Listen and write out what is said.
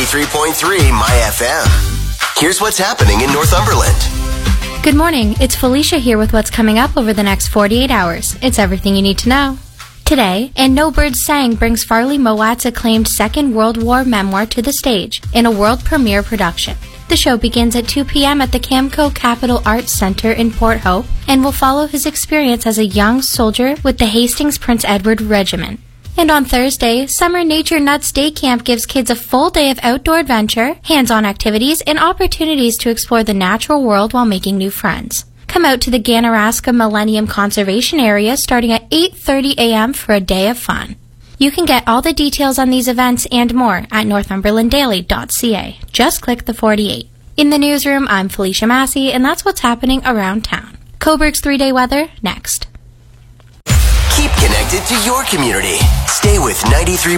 93.3 My FM. Here's what's happening in Northumberland. Good morning. It's Felicia here with what's coming up over the next 48 hours. It's everything you need to know. Today, And No Birds Sang brings Farley Mowat's acclaimed Second World War memoir to the stage in a world premiere production. The show begins at 2 p.m. at the Camco Capital Arts Center in Port Hope and will follow his experience as a young soldier with the Hastings Prince Edward Regiment. And on Thursday, Summer Nature Nuts Day Camp gives kids a full day of outdoor adventure, hands-on activities, and opportunities to explore the natural world while making new friends. Come out to the Ganaraska Millennium Conservation Area starting at 8:30 a.m. for a day of fun. You can get all the details on these events and more at northumberlanddaily.ca. Just click the 48. In the newsroom, I'm Felicia Massey, and that's what's happening around town. Coburg's 3-day weather, next. Keep connected to your community. Stay with 93.